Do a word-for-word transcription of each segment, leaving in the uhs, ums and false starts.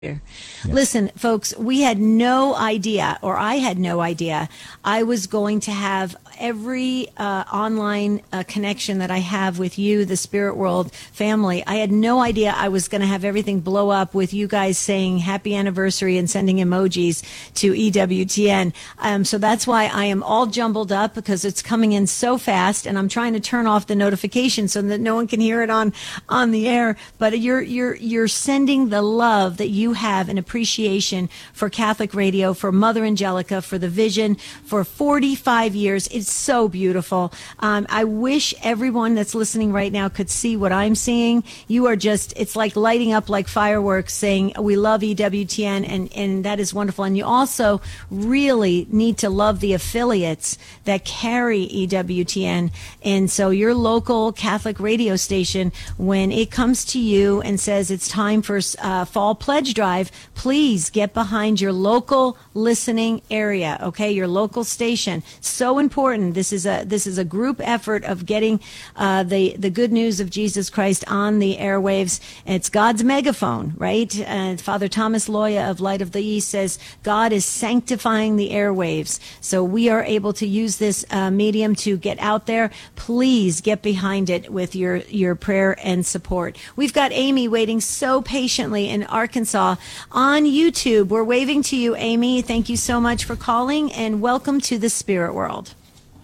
Yeah. Listen, folks, we had no idea, or I had no idea, I was going to have every uh, online uh, connection that I have with you, the Spirit World family. I had no idea I was going to have everything blow up with you guys saying happy anniversary and sending emojis to E W T N. Um, so that's why I am all jumbled up, because it's coming in so fast, and I'm trying to turn off the notification so that no one can hear it on on the air. But you're you're you're sending the love that you have and appreciation for Catholic radio, for Mother Angelica, for the Vision, for forty-five years. It's so beautiful. Um, I wish everyone that's listening right now could see what I'm seeing. You are just, it's like lighting up like fireworks, saying we love E W T N, and, and that is wonderful. And you also really need to love the affiliates that carry E W T N. And so your local Catholic radio station, when it comes to you and says it's time for uh, fall pledge drive, please get behind your local listening area, okay? Your local station. So important. This is a this is a group effort of getting uh, the the good news of Jesus Christ on the airwaves. It's God's megaphone, right? And Father Thomas Loya of Light of the East says God is sanctifying the airwaves. So we are able to use this uh, medium to get out there. Please get behind it with your your prayer and support. We've got Amy waiting so patiently in Arkansas on YouTube. We're waving to you, Amy. Thank you so much for calling, and welcome to the Spirit World.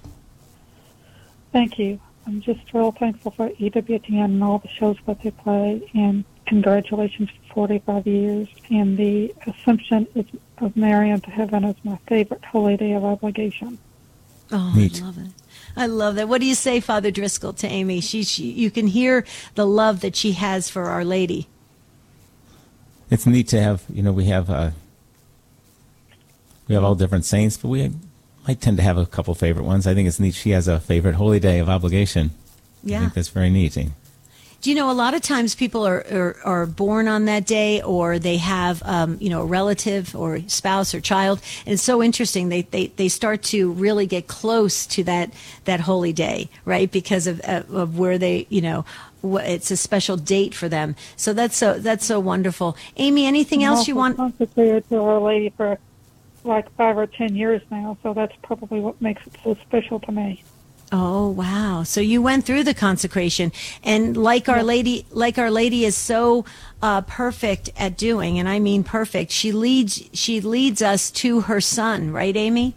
Thank you. I'm just real thankful for E W T N and all the shows that they play, and congratulations for forty-five years. And the Assumption of Mary into Heaven is my favorite holy day of obligation. Oh, Neat. I love it. I love that. What do you say, Father Driscoll, to Amy? She, she, you can hear the love that she has for Our Lady. It's neat to have, you know, we have uh, we have all different saints, but we might tend to have a couple favorite ones. I think it's neat she has a favorite holy day of obligation. Yeah. I think that's very neat. Do you know, a lot of times people are, are, are born on that day, or they have, um, you know, a relative or spouse or child. And it's so interesting. They, they, they start to really get close to that, that holy day, right? Because of, of, of where they, you know, it's a special date for them. So that's so, that's so wonderful. Amy, anything I'm else you want? consecrated to Our Lady for like five or ten years now, so that's probably what makes it so special to me. Oh, wow. So you went through the consecration, and like Our Lady, like Our Lady is so uh, perfect at doing, and I mean perfect. She leads, she leads us to her Son, right, Amy?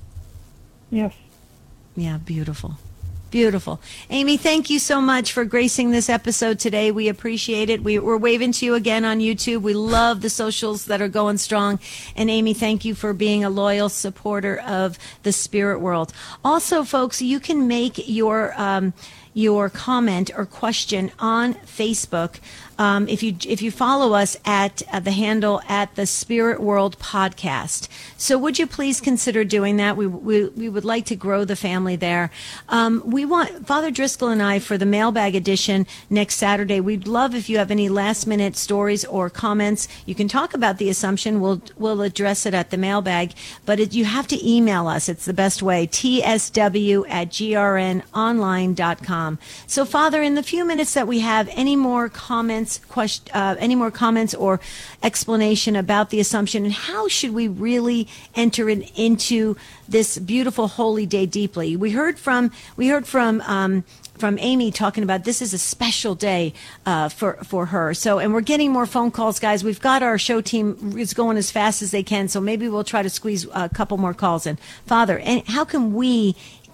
Yes. Yeah, beautiful. Beautiful. Amy, thank you so much for gracing this episode today. We appreciate it. We, we're waving to you again on YouTube. We love the socials that are going strong. And Amy, thank you for being a loyal supporter of the Spirit World. Also, folks, you can make your um, your comment or question on Facebook. Um, if you if you follow us at uh, the handle at the Spirit World Podcast. So would you please consider doing that? We we, we would like to grow the family there. Um, we want Father Driscoll and I, for the mailbag edition next Saturday, we'd love if you have any last minute stories or comments. You can talk about the Assumption. We'll we'll address it at the mailbag, but it, you have to email us. It's the best way. T S W at G R N online dot com. So, Father, in the few minutes that we have, any more comments? Question, uh, any more comments or explanation about the Assumption, and how should we really enter in, into this beautiful holy day deeply? We heard from we heard from um, from Amy talking about this is a special day uh, for for her. So, and we're getting more phone calls, guys. We've got our show team is going as fast as they can. So maybe we'll try to squeeze a couple more calls in. Father, and how can we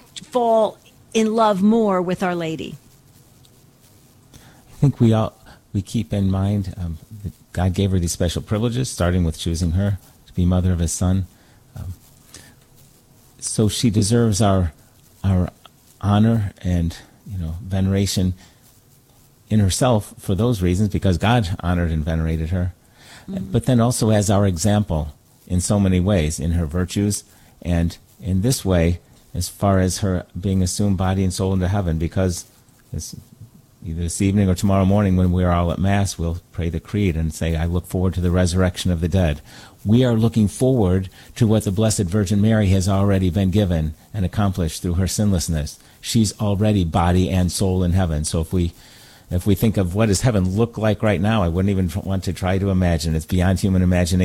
fall in love more with Our Lady? I think we all we keep in mind um, that God gave her these special privileges, starting with choosing her to be mother of His Son. Um, so she deserves our our honor and, you know, veneration in herself for those reasons, because God honored and venerated her. Mm-hmm. But then also as our example in so many ways, in her virtues, and in this way, as far as her being assumed body and soul into heaven, because this, either this evening or tomorrow morning when we are all at Mass, we'll pray the Creed and say, I look forward to the resurrection of the dead. We are looking forward to what the Blessed Virgin Mary has already been given and accomplished through her sinlessness. She's already body and soul in heaven. So if we If we think of what does heaven look like right now, I wouldn't even want to try to imagine. It's beyond human imagination.